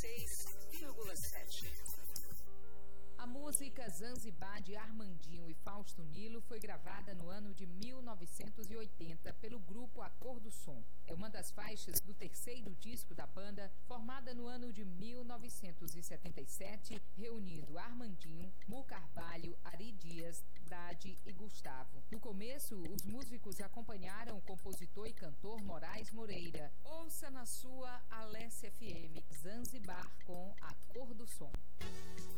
96,7. A música Zanzibar de Armandinho e Fausto Nilo foi gravada no ano de 1980 pelo grupo A Cor do Som. É uma das faixas do terceiro disco da banda, formada no ano de 1977, reunindo Armandinho, Mu Carvalho, Ari Dias, Dade e Gustavo. No começo, os músicos acompanharam o compositor e cantor Moraes Moreira. Ouça na sua Alessia FM, Zanzibar com A Cor do Som.